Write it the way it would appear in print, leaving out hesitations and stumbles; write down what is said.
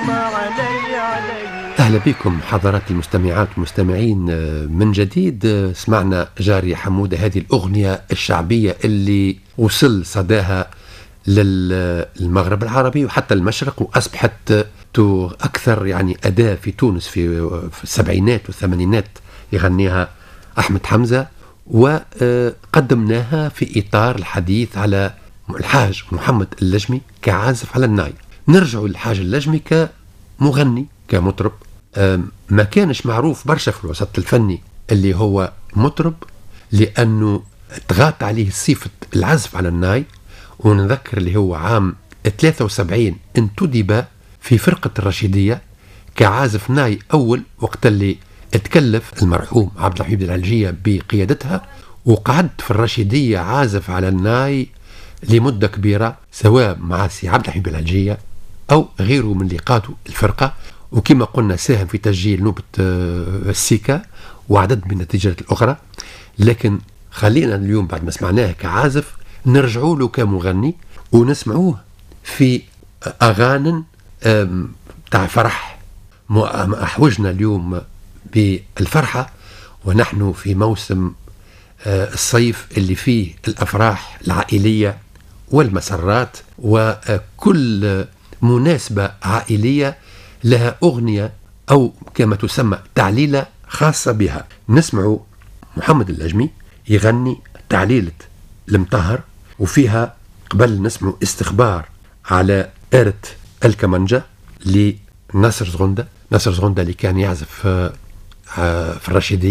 أهلا بكم حضرات المستمعات والمستمعين من جديد. سمعنا جاري حمودة، هذه الأغنية الشعبية اللي وصل صداها للمغرب العربي وحتى المشرق، وأصبحت أكثر يعني أداة في تونس في السبعينات والثمانينات يغنيها أحمد حمزة، وقدمناها في إطار الحديث على الحاج محمد اللجمي كعازف على الناي. نرجع للحاج اللجمي كمغني كمطرب. ما كانش معروف برشا في الوسط الفني اللي هو مطرب، لأنه تغاط عليه صفة العزف على الناي. ونذكر اللي هو عام 73 انتدب في فرقة الرشيدية كعازف ناي أول، وقت اللي اتكلف المرحوم عبد الحميد العلجية بقيادتها، وقعد في الرشيدية عازف على الناي لمدة كبيرة، سواء مع سي عبد الحميد العلجية أو غيره من اللي قادوا الفرقة. وكما قلنا ساهم في تسجيل نوبة السيكا وعدد من النتيجات الأخرى. لكن خلينا اليوم بعد ما سمعناه كعازف نرجعوا له كمغني ونسمعوه في أغاني تاع فرح. أحوجنا اليوم بالفرحة ونحن في موسم الصيف اللي فيه الأفراح العائلية والمسرات، وكل مناسبة عائلية لها أغنية أو كما تسمى تعليلة خاصة بها. نسمع محمد اللجمي يغني تعليلة المطهر، وفيها قبل نسمع استخبار على آلة الكمانجة لناصر زغندة. ناصر زغندة اللي كان يعزف في الرشيدية